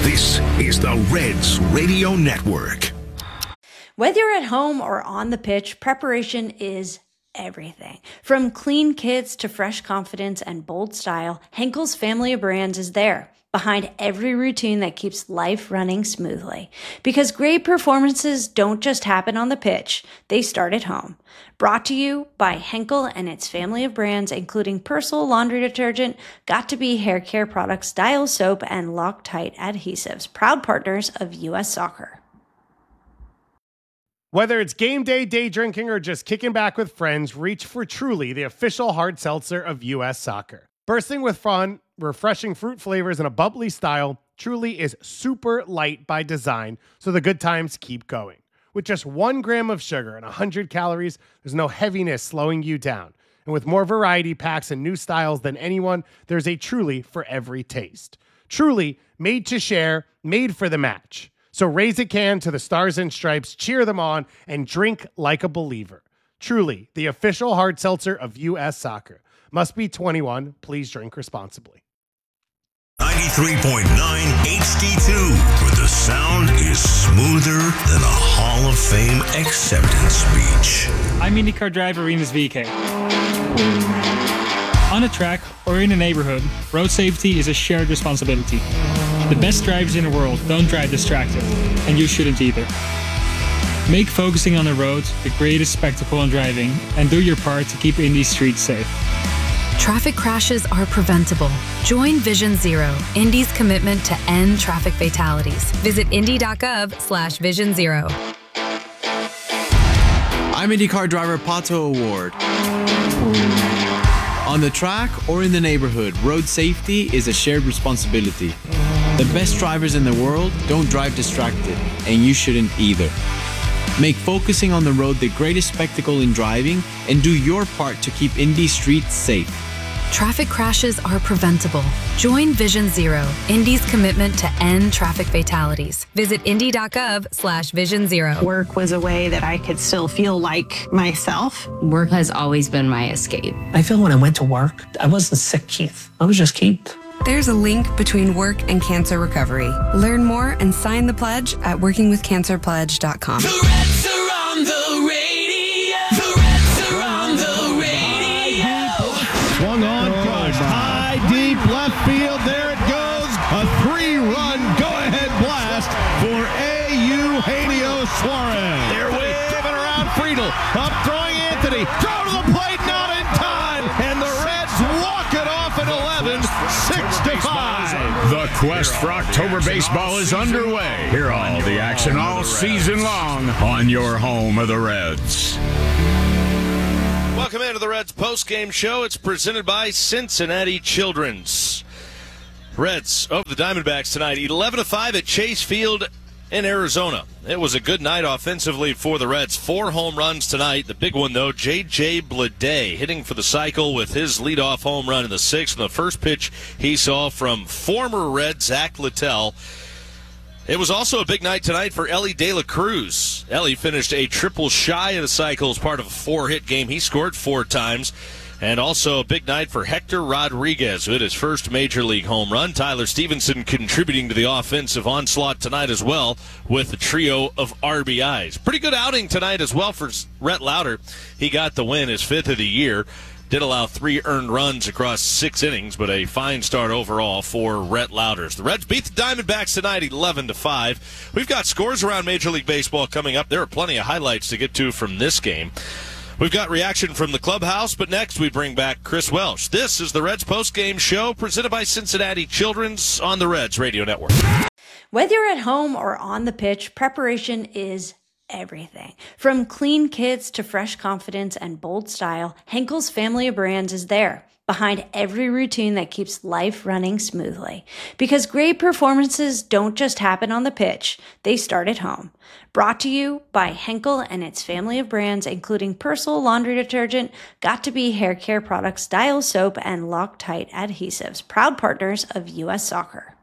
This is the Reds Radio Network. Whether you're at home or on the pitch, preparation is everything. From clean kits to fresh confidence and bold style, Henkel's family of brands is there, behind every routine that keeps life running smoothly. Because great performances don't just happen on the pitch, they start at home. Brought to you by Henkel and its family of brands, including Persil laundry detergent, Got2b hair care products, Dial soap, and Loctite adhesives, proud partners of U.S. Soccer. Whether it's game day, day drinking, or just kicking back with friends, reach for Truly, the official hard seltzer of U.S. Soccer. Bursting with fun, refreshing fruit flavors, and a bubbly style, Truly is super light by design, so the good times keep going. With just 1 gram of sugar and 100 calories, there's no heaviness slowing you down. And with more variety packs and new styles than anyone, there's a Truly for every taste. Truly, made to share, made for the match. So raise a can to the Stars and Stripes, cheer them on, and drink like a believer. Truly, the official hard seltzer of U.S. Soccer. Must be 21. Please drink responsibly. 93.9 HD2, where the sound is smoother than a Hall of Fame acceptance speech. I'm IndyCar driver Rinus VeeKay. On a track or in a neighborhood, road safety is a shared responsibility. The best drivers in the world don't drive distracted, and you shouldn't either. Make focusing on the road the greatest spectacle in driving, and do your part to keep Indy streets safe. Traffic crashes are preventable. Join Vision Zero, Indy's commitment to end traffic fatalities. Visit indy.gov/Vision Zero. I'm IndyCar driver Pato O'Ward. On the track or in the neighborhood, road safety is a shared responsibility. The best drivers in the world don't drive distracted, and you shouldn't either. Make focusing on the road the greatest spectacle in driving, and do your part to keep Indy streets safe. Traffic crashes are preventable. Join Vision Zero, Indy's commitment to end traffic fatalities. Visit indy.gov/Vision Zero. Work was a way that I could still feel like myself. Work has always been my escape. I feel when I went to work, I wasn't sick, Keith. I was just Keith. There's a link between work and cancer recovery. Learn more and sign the pledge at workingwithcancerpledge.com. The Reds are on the radio. The Reds are on the radio. Swung on, crushed, high, deep left field. There it goes. A 3-run go-ahead blast for Eugenio Suarez. They're waving around Friedel. Up throwing Anthony. Throw to the plate, not in time. And the Reds walk it off at 11, 6-5. The quest for October baseball is underway. Hear all the action all season long on your home of the Reds. Welcome into the Reds post-game show. It's presented by Cincinnati Children's. Reds over the Diamondbacks tonight, 11-5 at Chase Field in Arizona. It was a good night offensively for the Reds. 4 home runs tonight. The big one, though, J.J. Bleday hitting for the cycle with his leadoff home run in the 6th. And the first pitch he saw from former Red Zach Littell. It was also a big night tonight for Elly De La Cruz. Elly finished a triple shy of the cycle as part of a 4-hit game. He scored 4 times. And also a big night for Hector Rodriguez, who hit his first Major League home run. Tyler Stevenson contributing to the offensive onslaught tonight as well with a trio of RBIs. Pretty good outing tonight as well for Rhett Lauder. He got the win, his 5th of the year. Did allow 3 earned runs across 6 innings, but a fine start overall for Rhett Lauders. The Reds beat the Diamondbacks tonight 11-5. We've got scores around Major League Baseball coming up. There are plenty of highlights to get to from this game. We've got reaction from the clubhouse, but next we bring back Chris Welsh. This is the Reds post-game show presented by Cincinnati Children's on the Reds Radio Network. Whether you're at home or on the pitch, preparation is everything. From clean kits to fresh confidence and bold style, Henkel's family of brands is there, behind every routine that keeps life running smoothly. Because great performances don't just happen on the pitch, they start at home. Brought to you by Henkel and its family of brands, including Persil laundry detergent, Got2b hair care products, Dial soap, and Loctite adhesives, proud partners of U.S. Soccer.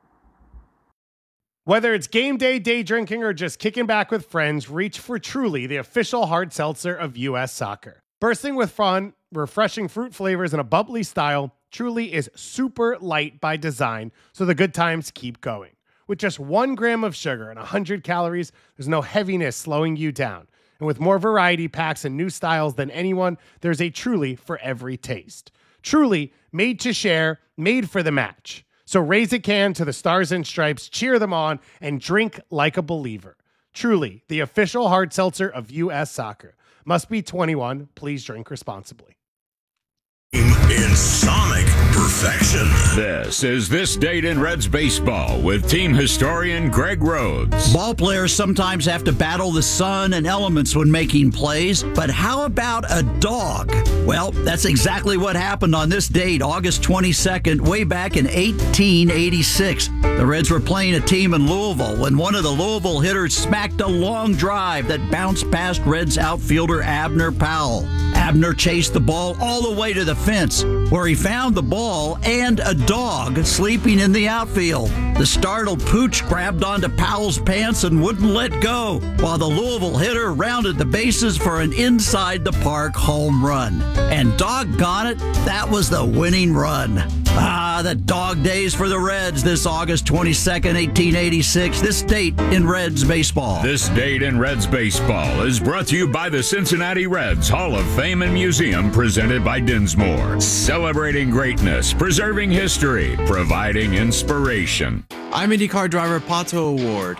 Whether it's game day, day drinking, or just kicking back with friends, reach for Truly, the official hard seltzer of U.S. Soccer. Bursting with fun, refreshing fruit flavors, and a bubbly style, Truly is super light by design, so the good times keep going. With just 1 gram of sugar and 100 calories, there's no heaviness slowing you down. And with more variety packs and new styles than anyone, there's a Truly for every taste. Truly, made to share, made for the match. So raise a can to the Stars and Stripes, cheer them on, and drink like a believer. Truly, the official hard seltzer of U.S. Soccer. Must be 21. Please drink responsibly. In sonic perfection. This is This Date in Reds Baseball with team historian Greg Rhodes. Ball players sometimes have to battle the sun and elements when making plays, but how about a dog? Well, that's exactly what happened on this date, August 22nd, way back in 1886. The Reds were playing a team in Louisville when one of the Louisville hitters smacked a long drive that bounced past Reds outfielder Abner Powell. Abner chased the ball all the way to the fence, where he found the ball and a dog sleeping in the outfield. The startled Pooch grabbed onto Powell's pants and wouldn't let go, while the Louisville hitter rounded the bases for an inside-the-park home run. And doggone it, that was the winning run. The dog days for the Reds this August 22nd, 1886. This date in Reds baseball. This Date in Reds Baseball is brought to you by the Cincinnati Reds Hall of Fame and Museum, presented by Dinsmore. Celebrating greatness, preserving history, providing inspiration. I'm IndyCar driver Pato O'Ward.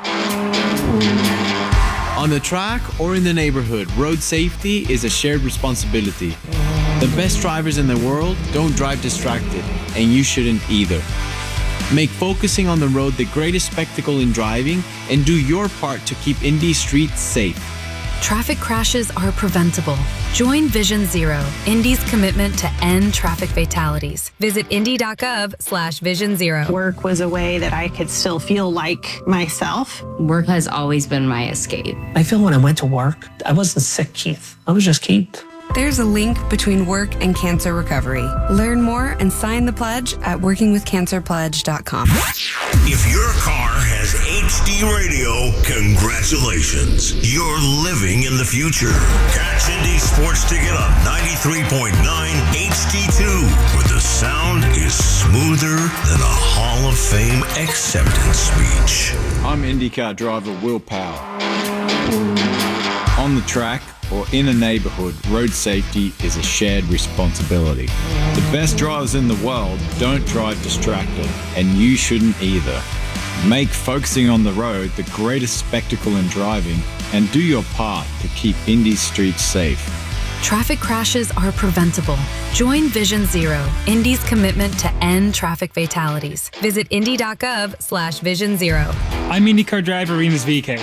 On the track or in the neighborhood, road safety is a shared responsibility. The best drivers in the world don't drive distracted, and you shouldn't either. Make focusing on the road the greatest spectacle in driving, and do your part to keep Indy streets safe. Traffic crashes are preventable. Join Vision Zero, Indy's commitment to end traffic fatalities. Visit indy.gov/Vision Zero. Work was a way that I could still feel like myself. Work has always been my escape. I feel when I went to work, I wasn't sick, Keith. I was just Keith. There's a link between work and cancer recovery. Learn more and sign the pledge at workingwithcancerpledge.com. If your car has HD radio, congratulations. You're living in the future. Catch Indy Sports Ticket on 93.9 HD2, where the sound is smoother than a Hall of Fame acceptance speech. I'm IndyCar driver Will Power. On the track or in a neighborhood, road safety is a shared responsibility. The best drivers in the world don't drive distracted, and you shouldn't either. Make focusing on the road the greatest spectacle in driving, and do your part to keep Indy streets safe. Traffic crashes are preventable. Join Vision Zero, Indy's commitment to end traffic fatalities. Visit indy.gov/Vision Zero. I'm IndyCar driver Rinus VeeKay.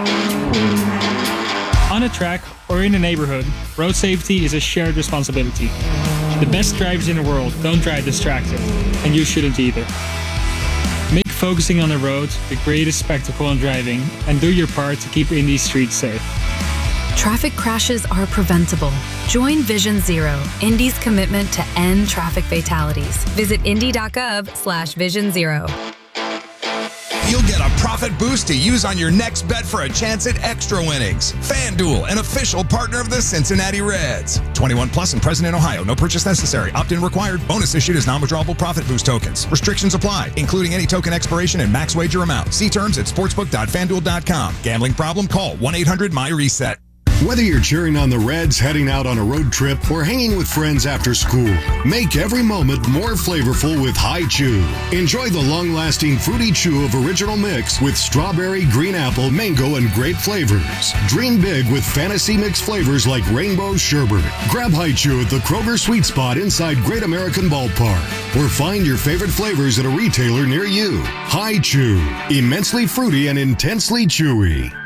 On a track or in a neighborhood, road safety is a shared responsibility. The best drivers in the world don't drive distracted, and you shouldn't either. Make focusing on the road the greatest spectacle in driving, and do your part to keep Indy streets safe. Traffic crashes are preventable. Join Vision Zero, Indy's commitment to end traffic fatalities. Visit indy.gov/Vision Zero. You'll get a profit boost to use on your next bet for a chance at extra winnings. FanDuel, an official partner of the Cincinnati Reds. 21 plus and present in Ohio. No purchase necessary. Opt-in required. Bonus issued as non-withdrawable profit boost tokens. Restrictions apply, including any token expiration and max wager amount. See terms at sportsbook.fanduel.com. Gambling problem? Call 1-800-MY-RESET. Whether you're cheering on the Reds, heading out on a road trip, or hanging with friends after school, make every moment more flavorful with Hi-Chew. Enjoy the long-lasting fruity chew of original mix with strawberry, green apple, mango, and grape flavors. Dream big with fantasy mix flavors like rainbow sherbet. Grab Hi-Chew at the Kroger Sweet Spot inside Great American Ballpark, or find your favorite flavors at a retailer near you. Hi-Chew, immensely fruity and intensely chewy.